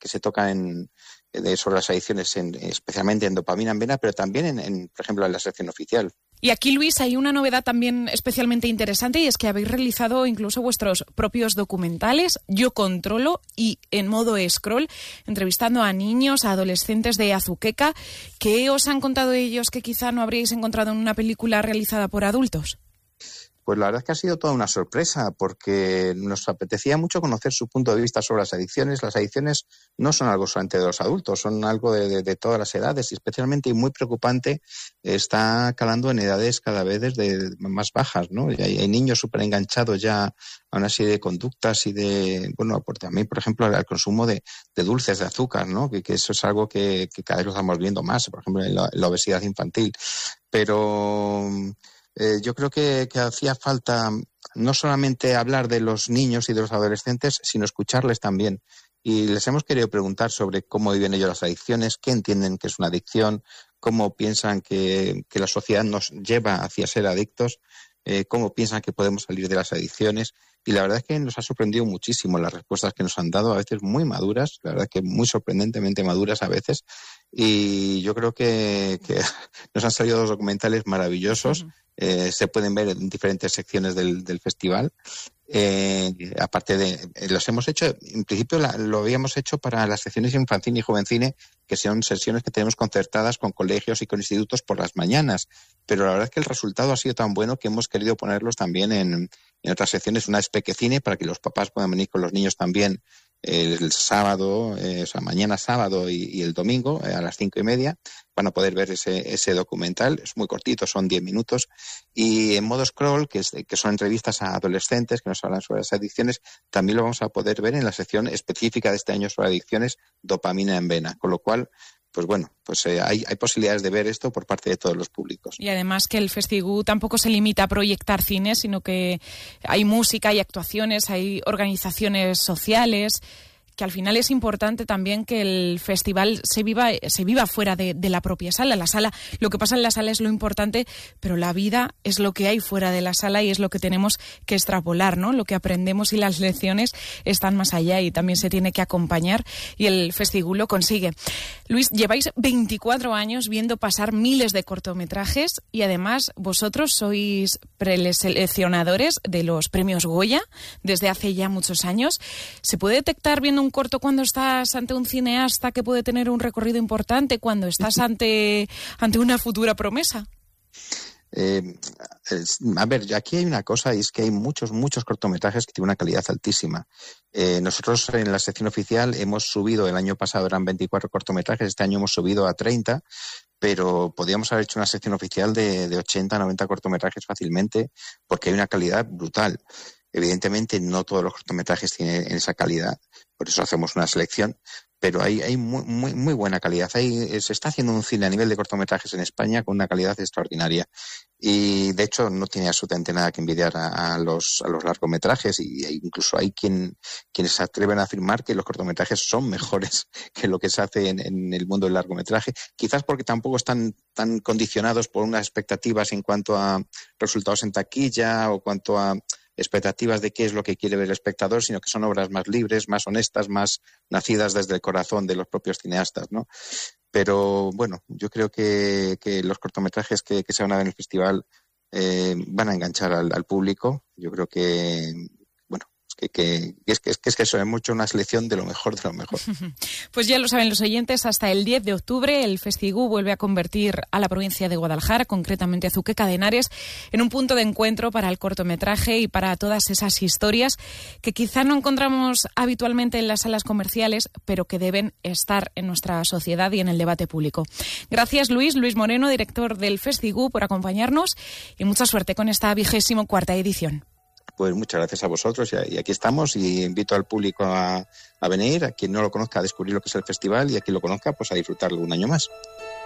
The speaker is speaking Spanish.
que se tocan sobre las adicciones, especialmente en dopamina en vena, pero también por ejemplo, en la sección oficial. Y aquí, Luis, hay una novedad también especialmente interesante, y es que habéis realizado incluso vuestros propios documentales, Yo Controlo, y en modo scroll, entrevistando a niños, a adolescentes de Azuqueca. ¿Qué os han contado ellos que quizá no habríais encontrado en una película realizada por adultos? Pues la verdad es que ha sido toda una sorpresa, porque nos apetecía mucho conocer su punto de vista sobre las adicciones. Las adicciones no son algo solamente de los adultos, son algo de todas las edades, y especialmente, y muy preocupante, está calando en edades cada vez más bajas, ¿no? Y hay niños súper enganchados ya a una serie de conductas y también, por ejemplo, al consumo de dulces, de azúcar, ¿no? Que eso es algo que cada vez lo estamos viendo más, por ejemplo, en la obesidad infantil. Pero yo creo que hacía falta no solamente hablar de los niños y de los adolescentes, sino escucharles también. Y les hemos querido preguntar sobre cómo viven ellos las adicciones, qué entienden que es una adicción, cómo piensan que la sociedad nos lleva hacia ser adictos, cómo piensan que podemos salir de las adicciones. Y la verdad es que nos ha sorprendido muchísimo las respuestas que nos han dado, a veces muy maduras, la verdad que muy sorprendentemente maduras a veces. Y yo creo que nos han salido dos documentales maravillosos. Uh-huh. Se pueden ver en diferentes secciones del festival. Aparte los hemos hecho, en principio lo habíamos hecho para las secciones Infancine y Jovencine, que son sesiones que tenemos concertadas con colegios y con institutos por las mañanas, pero la verdad es que el resultado ha sido tan bueno que hemos querido ponerlos también en otras secciones. Una es Pequecine, para que los papás puedan venir con los niños también el sábado, mañana sábado y el domingo a las 5:30 van a poder ver ese documental. Es muy cortito, son 10 minutos. Y en modo scroll, que son entrevistas a adolescentes que nos hablan sobre las adicciones, también lo vamos a poder ver en la sección específica de este año sobre adicciones, Dopamina en Vena. Con lo cual, pues bueno, hay posibilidades de ver esto por parte de todos los públicos. Y además que el Festigú tampoco se limita a proyectar cine, sino que hay música, hay actuaciones, hay organizaciones sociales, que al final es importante también que el festival se viva fuera de la propia sala. La sala, lo que pasa en la sala es lo importante, pero la vida es lo que hay fuera de la sala y es lo que tenemos que extrapolar, ¿no? Lo que aprendemos y las lecciones están más allá y también se tiene que acompañar, y el Festigú lo consigue. Luis, lleváis 24 años viendo pasar miles de cortometrajes y además vosotros sois preseleccionadores de los premios Goya desde hace ya muchos años. ¿Se puede detectar viendo un corto cuando estás ante un cineasta que puede tener un recorrido importante, cuando estás ante una futura promesa? A ver, aquí hay una cosa, y es que hay muchos cortometrajes que tienen una calidad altísima. Nosotros en la sección oficial hemos subido, el año pasado eran 24 cortometrajes, este año hemos subido a 30, pero podríamos haber hecho una sección oficial de 80, 90 cortometrajes fácilmente, porque hay una calidad brutal. Evidentemente no todos los cortometrajes tienen esa calidad, por eso hacemos una selección, pero hay muy buena calidad. Se está haciendo un cine a nivel de cortometrajes en España con una calidad extraordinaria, y de hecho no tiene absolutamente nada que envidiar a los largometrajes, y incluso hay quienes se atreven a afirmar que los cortometrajes son mejores que lo que se hace en el mundo del largometraje, quizás porque tampoco están tan condicionados por unas expectativas en cuanto a resultados en taquilla o cuanto a expectativas de qué es lo que quiere ver el espectador, sino que son obras más libres, más honestas, más nacidas desde el corazón de los propios cineastas, ¿no? Pero bueno, yo creo que los cortometrajes que se van a ver en el festival van a enganchar al público. Yo creo que es que eso, hemos hecho una selección de lo mejor de lo mejor. Pues ya lo saben los oyentes, hasta el 10 de octubre el Festigú vuelve a convertir a la provincia de Guadalajara, concretamente Azuqueca de Henares, en un punto de encuentro para el cortometraje y para todas esas historias que quizá no encontramos habitualmente en las salas comerciales, pero que deben estar en nuestra sociedad y en el debate público. Gracias Luis Moreno, director del Festigú, por acompañarnos, y mucha suerte con esta 24ª edición. Pues muchas gracias a vosotros, y aquí estamos, y invito al público a venir, a quien no lo conozca a descubrir lo que es el festival, y a quien lo conozca pues a disfrutarlo un año más.